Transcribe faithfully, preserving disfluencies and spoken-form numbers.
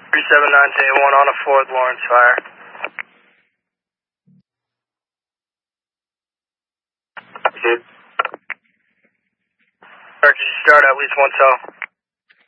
three seven nine J one on a fourth, Lawrence, fire. Good. Sir, could you start at least one cell?